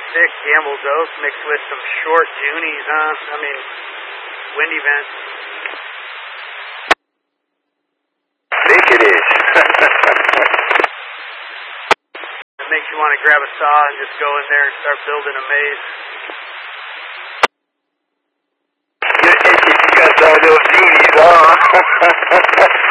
thick Gamble's Oak mixed with some short Junies, huh? I mean, windy vents. I think it is. It makes you want to grab a saw and just go in there and start building a maze. You got some of those Junies, huh?